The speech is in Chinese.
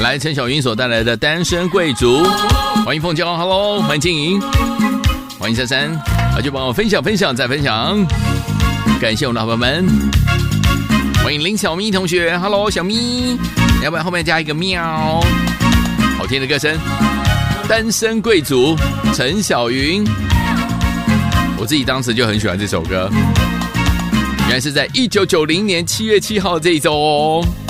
来陈小云所带来的单身贵族，欢迎凤娇 ，Hello， 欢迎静莹，欢迎珊珊，就帮我分享再分享，感谢我们的好朋友们，欢迎林小咪同学 ，Hello 小咪，要不然后面加一个喵，好听的歌声，单身贵族陈小云，我自己当时就很喜欢这首歌，原来是在1990年7月7号这一周哦。